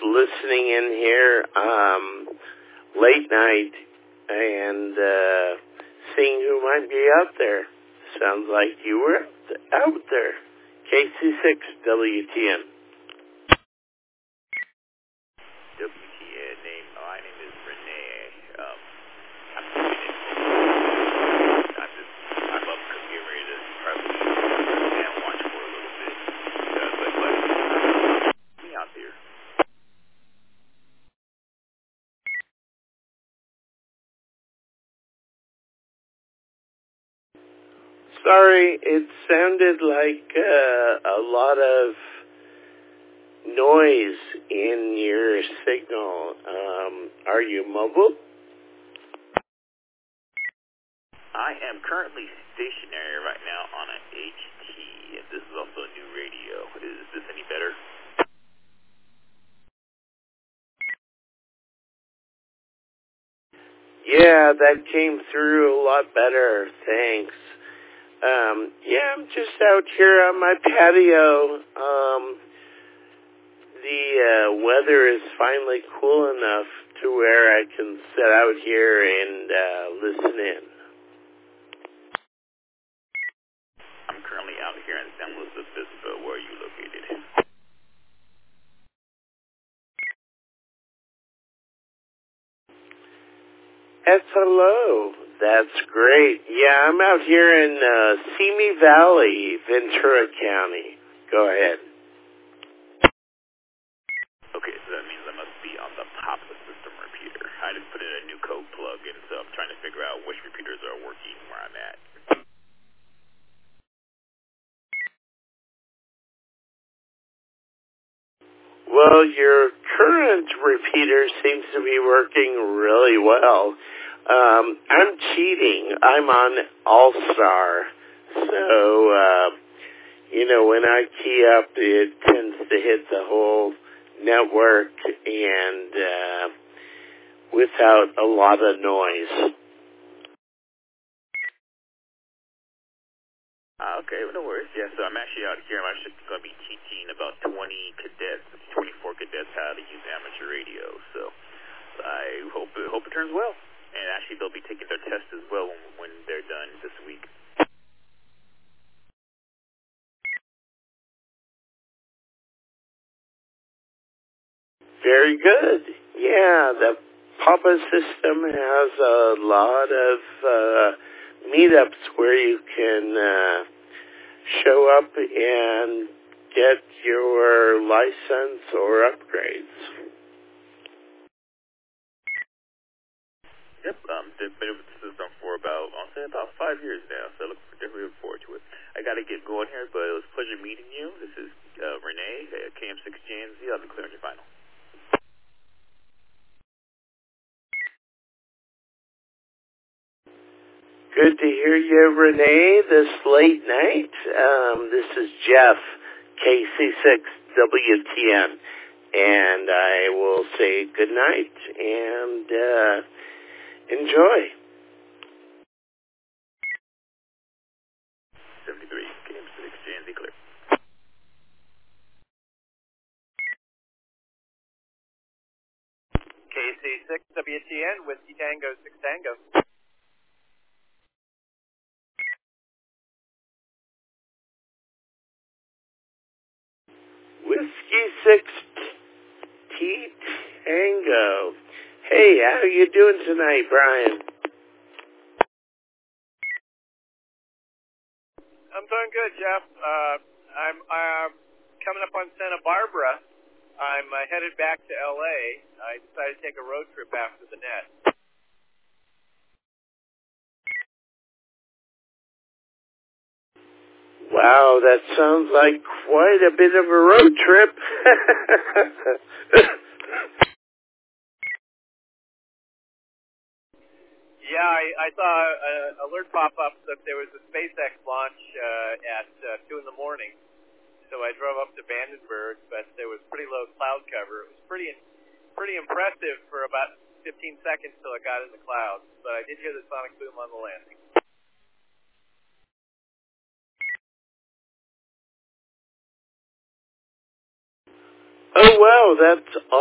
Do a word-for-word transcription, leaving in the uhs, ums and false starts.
listening in here um, late night and uh, seeing who might be out there. Sounds like you were out there. K C six W T N. W T N name. My name is Renee. Um, I'm I'm just I'm up getting ready to probably and watch for a little bit. Uh, but but me out there. Sorry, it sounded like uh, a lot of noise in your signal. Um, are you mobile? I am currently stationary right now on an H T, and this is also a new radio. Is this any better? Yeah, that came through a lot better. Thanks. Um, yeah, I'm just out here on my patio. Um, the uh, weather is finally cool enough to where I can sit out here and uh, listen in. I'm currently out here in San Luis Obispo. Where are you located? That's hello. That's great. Yeah, I'm out here in uh, Simi Valley, Ventura County. Go ahead. Okay, so that means I must be on the Papa system repeater. I just put in a new code plug, and so I'm trying to figure out which repeaters are working where I'm at. Well, your current repeater seems to be working really well. Um, I'm cheating. I'm on All-Star. So, uh, you know, when I key up, it tends to hit the whole network and uh, without a lot of noise. Uh, okay, well, no worries. Yeah, so I'm actually out here. I'm actually going to be teaching about twenty cadets, twenty-four cadets how to use amateur radio. So I hope hope it turns well. And actually, they'll be taking their test as well when, when they're done this week. Very good. Yeah, the Papa system has a lot of uh, meetups where you can uh, show up and get your license or upgrades. Yep, um, they've been with the system for about, I'll say about five years now, so I look definitely look forward to it. I got to get going here, but it was a pleasure meeting you. This is uh, Renee at K M six J N Z. I'll be clearing your final. Good to hear you, Renee, this late night. Um, this is Jeff, K C six W T N, and I will say good night and uh, enjoy. seventy-three, K M six J N Z clear. K C six W T N, Whiskey Tango six Tango. Whiskey six T Tango. Hey, how you doing tonight, Brian? I'm doing good, Jeff. Uh, I'm uh, coming up on Santa Barbara. I'm uh, headed back to L A. I decided to take a road trip after the net. Wow, that sounds like quite a bit of a road trip. Yeah, I, I saw an alert pop up that there was a SpaceX launch uh, at uh, two in the morning. So I drove up to Vandenberg, but there was pretty low cloud cover. It was pretty pretty impressive for about fifteen seconds till it got in the clouds. But I did hear the sonic boom on the landing. Oh, wow, that's